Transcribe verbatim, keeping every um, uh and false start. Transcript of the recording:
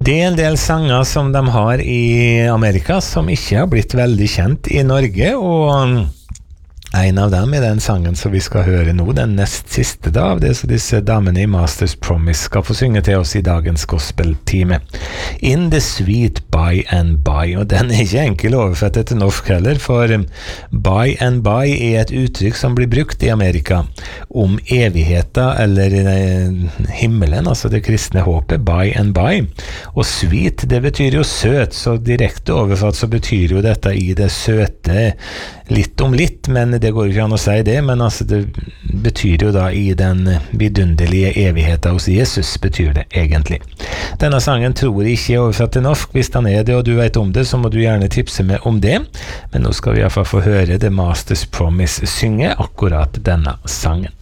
Det er en del sanger som de har i Amerika som ikke har blitt veldig kjent i Norge, og en av dem er den sangen som vi skal høre nå, den nest siste da, av det som disse damene i Masters Promise skal få synge til oss i dagens gospeltime. In the Sweet By and By, og den er ikke enkel overført til norsk heller, for by and by er et uttrykk som blir brukt i Amerika om evigheten eller himmelen, altså det kristne håpet, by and by. Og sweet, det betyr jo søt, så direkte overført så betyr jo dette i det søte litt om litt, men det går ikke an å si det, men altså det betyr jo da i den vidunderlige evigheten hos Jesus, betyr det egentlig. Denne sangen tror jeg ikke er oversatt til norsk. Hvis den er det, og du vet om det, så må du gjerne tipse meg om det. Men nå skal vi i hvert fall få høre The Masters Promise synge akkurat denne sangen.